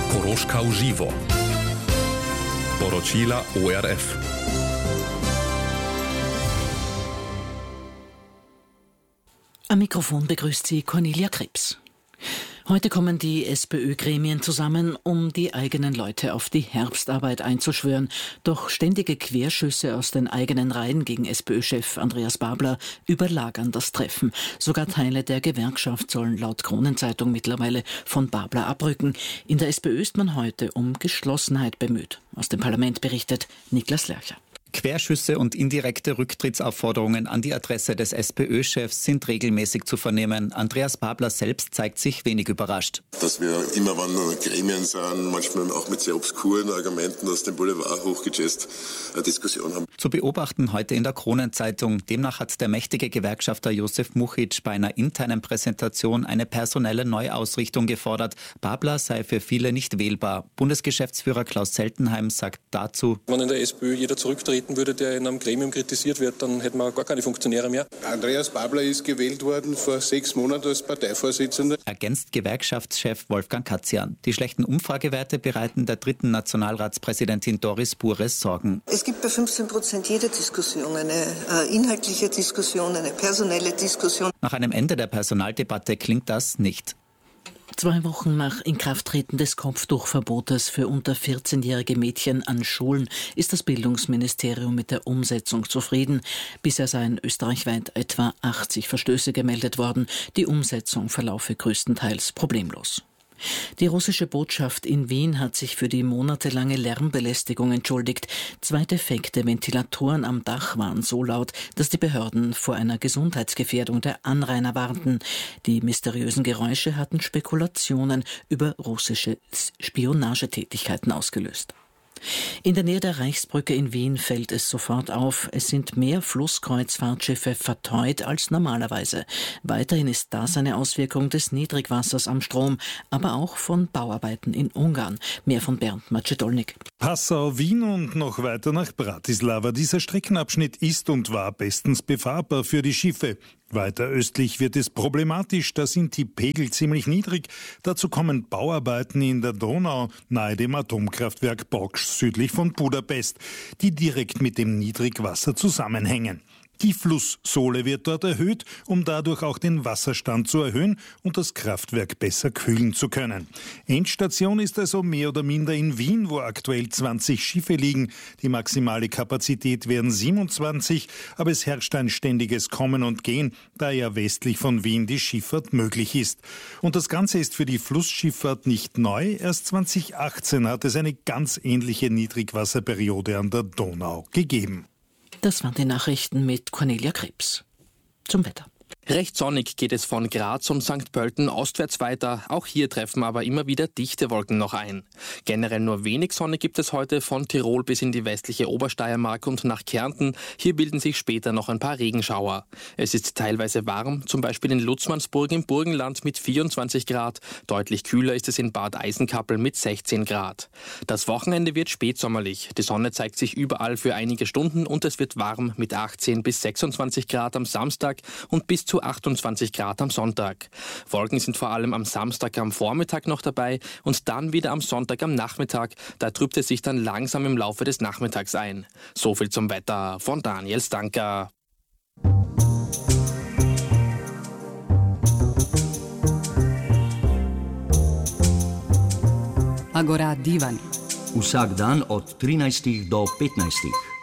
Koroška v živo. Poročila ORF. Am Mikrofon begrüßt sie Cornelia Krebs. Heute kommen die SPÖ-Gremien zusammen, um die eigenen Leute auf die Herbstarbeit einzuschwören. Doch ständige Querschüsse aus den eigenen Reihen gegen SPÖ-Chef Andreas Babler überlagern das Treffen. Sogar Teile der Gewerkschaft sollen laut Kronenzeitung mittlerweile von Babler abrücken. In der SPÖ ist man heute um Geschlossenheit bemüht. Aus dem Parlament berichtet Niklas Lercher. Querschüsse und indirekte Rücktrittsaufforderungen an die Adresse des SPÖ-Chefs sind regelmäßig zu vernehmen. Andreas Babler selbst zeigt sich wenig überrascht. Dass wir immer, wenn Gremien sind, manchmal auch mit sehr obskuren Argumenten aus dem Boulevard hochgejazzt, eine Diskussion haben. Zu beobachten heute in der Kronenzeitung. Demnach hat der mächtige Gewerkschafter Josef Muchitsch bei einer internen Präsentation eine personelle Neuausrichtung gefordert. Babler sei für viele nicht wählbar. Bundesgeschäftsführer Klaus Seltenheim sagt dazu: Wenn in der SPÖ jeder zurücktreten würde, der in einem Gremium kritisiert wird, dann hätten wir gar keine Funktionäre mehr. Andreas Babler ist gewählt worden vor 6 Monaten als Parteivorsitzender. Ergänzt Gewerkschaftschef Wolfgang Katzian. Die schlechten Umfragewerte bereiten der dritten Nationalratspräsidentin Doris Bures Sorgen. Es gibt bei 15% jeder Diskussion eine inhaltliche Diskussion, eine personelle Diskussion. Nach einem Ende der Personaldebatte klingt das nicht. 2 Wochen nach Inkrafttreten des Kopftuchverbotes für unter 14-jährige Mädchen an Schulen ist das Bildungsministerium mit der Umsetzung zufrieden. Bisher seien österreichweit etwa 80 Verstöße gemeldet worden. Die Umsetzung verlaufe größtenteils problemlos. Die russische Botschaft in Wien hat sich für die monatelange Lärmbelästigung entschuldigt. 2 defekte Ventilatoren am Dach waren so laut, dass die Behörden vor einer Gesundheitsgefährdung der Anrainer warnten. Die mysteriösen Geräusche hatten Spekulationen über russische Spionagetätigkeiten ausgelöst. In der Nähe der Reichsbrücke in Wien fällt es sofort auf, es sind mehr Flusskreuzfahrtschiffe verteut als normalerweise. Weiterhin ist das eine Auswirkung des Niedrigwassers am Strom, aber auch von Bauarbeiten in Ungarn. Mehr von Bernd Macedolnik. Passau, Wien und noch weiter nach Bratislava. Dieser Streckenabschnitt ist und war bestens befahrbar für die Schiffe. Weiter östlich wird es problematisch, da sind die Pegel ziemlich niedrig. Dazu kommen Bauarbeiten in der Donau nahe dem Atomkraftwerk Boks südlich von Budapest, die direkt mit dem Niedrigwasser zusammenhängen. Die Flusssohle wird dort erhöht, um dadurch auch den Wasserstand zu erhöhen und das Kraftwerk besser kühlen zu können. Endstation ist also mehr oder minder in Wien, wo aktuell 20 Schiffe liegen. Die maximale Kapazität wären 27, aber es herrscht ein ständiges Kommen und Gehen, da ja westlich von Wien die Schifffahrt möglich ist. Und das Ganze ist für die Flussschifffahrt nicht neu. Erst 2018 hat es eine ganz ähnliche Niedrigwasserperiode an der Donau gegeben. Das waren die Nachrichten mit Cornelia Krebs. Zum Wetter. Recht sonnig geht es von Graz und St. Pölten ostwärts weiter. Auch hier treffen aber immer wieder dichte Wolken noch ein. Generell nur wenig Sonne gibt es heute von Tirol bis in die westliche Obersteiermark und nach Kärnten. Hier bilden sich später noch ein paar Regenschauer. Es ist teilweise warm, zum Beispiel in Lutzmannsburg im Burgenland mit 24 Grad. Deutlich kühler ist es in Bad Eisenkappel mit 16 Grad. Das Wochenende wird spätsommerlich. Die Sonne zeigt sich überall für einige Stunden und es wird warm mit 18 bis 26 Grad am Samstag und bis zu 28 Grad am Sonntag. Wolken sind vor allem am Samstag am Vormittag noch dabei und dann wieder am Sonntag am Nachmittag. Da trübt es sich dann langsam im Laufe des Nachmittags ein. So viel zum Wetter von Daniel Stanka. Agora Divan. Vsak dan od 13 do 15.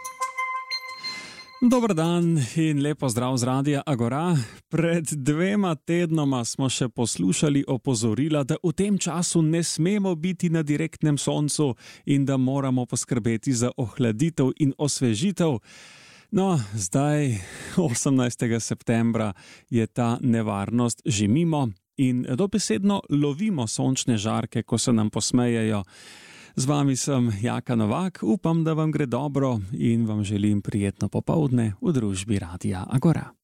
Dober dan in lepo zdrav z radia Agora. Pred 2 tednoma smo še poslušali opozorila, da v tem času ne smemo biti na direktnem soncu in da moramo poskrbeti za ohladitev in osvežitev. No, zdaj, 18. septembra, je ta nevarnost že mimo in dobesedno lovimo sončne žarke, ko se nam posmejejo. Z vami sem Jaka Novak, upam, da vam gre dobro in vam želim prijetno popoldne v družbi Radia Agora.